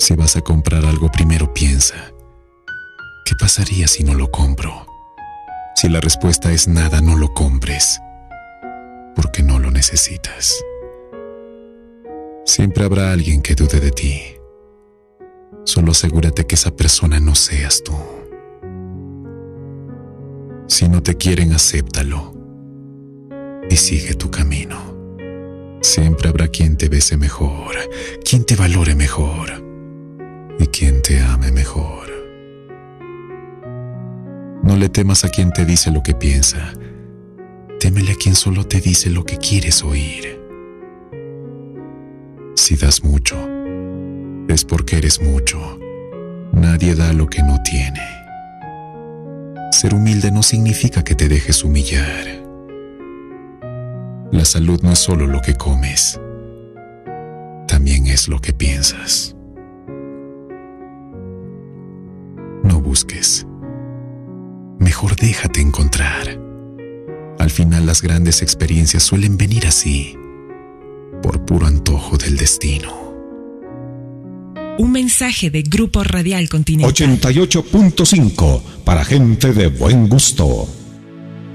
Si vas a comprar algo, primero piensa, ¿qué pasaría si no lo compro? Si la respuesta es nada, no lo compres, porque no lo necesitas. Siempre habrá alguien que dude de ti. Solo asegúrate que esa persona no seas tú. Si no te quieren, acéptalo y sigue tu camino. Siempre habrá quien te bese mejor, quien te valore mejor y quien te ame mejor. No le temas a quien te dice lo que piensa. Témele a quien solo te dice lo que quieres oír. Si das mucho, es porque eres mucho. Nadie da lo que no tiene. Ser humilde no significa que te dejes humillar. La salud no es solo lo que comes, también es lo que piensas. No busques. Mejor déjate encontrar. Al final las grandes experiencias suelen venir así, por puro antojo del destino. Un mensaje de Grupo Radial Continental. 88.5 para gente de buen gusto.